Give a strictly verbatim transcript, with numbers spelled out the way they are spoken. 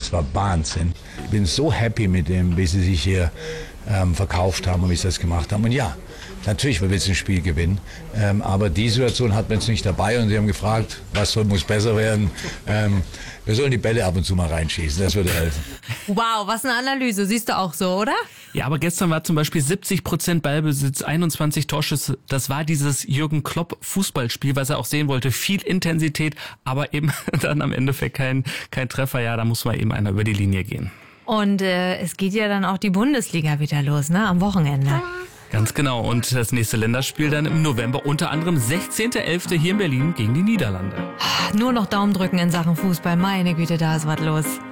Das war Wahnsinn. Ich bin so happy mit dem, wie sie sich hier ähm, verkauft haben und wie sie das gemacht haben. Und ja, natürlich, wir willst ein Spiel gewinnen, ähm, aber die Situation hatten wir jetzt nicht dabei und sie haben gefragt, was soll, muss besser werden. Ähm, wir sollen die Bälle ab und zu mal reinschießen, das würde helfen. Wow, was eine Analyse, siehst du auch so, oder? Ja, aber gestern war zum Beispiel siebzig Prozent Ballbesitz, einundzwanzig Torschüsse. Das war dieses Jürgen Klopp Fußballspiel, was er auch sehen wollte. Viel Intensität, aber eben dann am Endeffekt kein, kein Treffer. Ja, da muss mal eben einer über die Linie gehen. Und äh, es geht ja dann auch die Bundesliga wieder los, ne, am Wochenende. Ganz genau. Und das nächste Länderspiel dann im November, unter anderem sechzehnter elfter hier in Berlin gegen die Niederlande. Nur noch Daumen drücken in Sachen Fußball. Meine Güte, da ist was los.